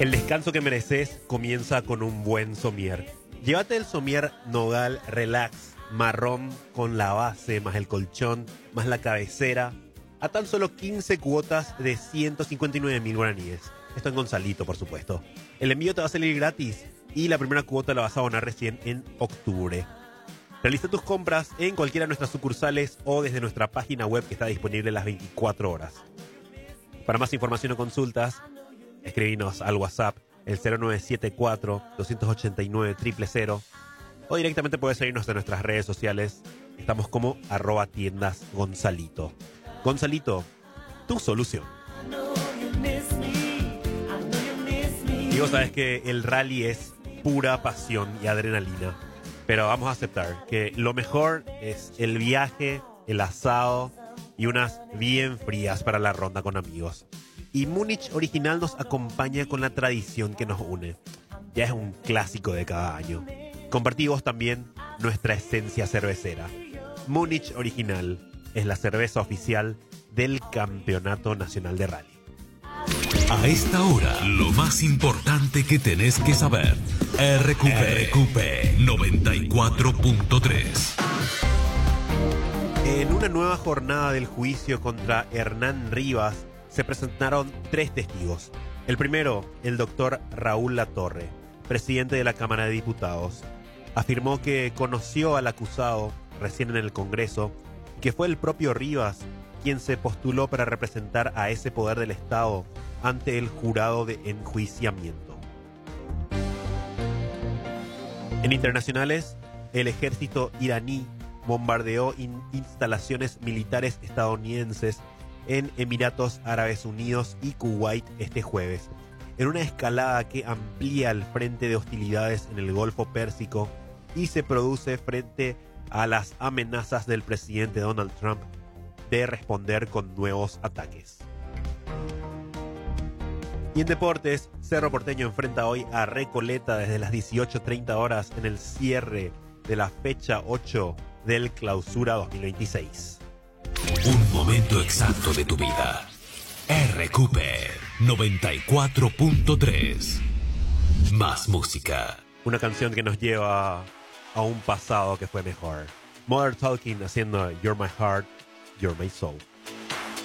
El descanso que mereces comienza con un buen somier. Llévate el somier Nogal Relax marrón con la base, más el colchón, más la cabecera, a tan solo 15 cuotas de 159.000 guaraníes. Esto en Gonzalito, por supuesto. El envío te va a salir gratis y la primera cuota la vas a abonar recién en octubre. Realiza tus compras en cualquiera de nuestras sucursales o desde nuestra página web que está disponible las 24 horas. Para más información o consultas, escribinos al WhatsApp el 0974-289-000 o directamente puedes seguirnos en nuestras redes sociales. Estamos como @tiendasgonzalito. Gonzalito, tu solución. Y vos sabés que el rally es pura pasión y adrenalina, pero vamos a aceptar que lo mejor es el viaje, el asado y unas bien frías para la ronda con amigos. Y Múnich Original nos acompaña con la tradición que nos une. Ya es un clásico de cada año. Compartí vos también nuestra esencia cervecera. Múnich Original es la cerveza oficial del Campeonato Nacional de Rally. A esta hora, lo más importante que tenés que saber. RQP 94.3. En una nueva jornada del juicio contra Hernán Rivas, se presentaron 3 testigos. El primero, el doctor Raúl Latorre, presidente de la Cámara de Diputados, afirmó que conoció al acusado recién en el Congreso y que fue el propio Rivas quien se postuló para representar a ese poder del Estado ante el jurado de enjuiciamiento. En internacionales, el ejército iraní bombardeó instalaciones militares estadounidenses en Emiratos Árabes Unidos y Kuwait este jueves, en una escalada que amplía el frente de hostilidades en el Golfo Pérsico y se produce frente a las amenazas del presidente Donald Trump de responder con nuevos ataques. Y en deportes, Cerro Porteño enfrenta hoy a Recoleta desde las 18:30 horas en el cierre de la fecha 8 del Clausura 2026. Un momento exacto de tu vida. RQP 94.3. Más música. Una canción que nos lleva a un pasado que fue mejor. Modern Talking haciendo You're My Heart, You're My Soul.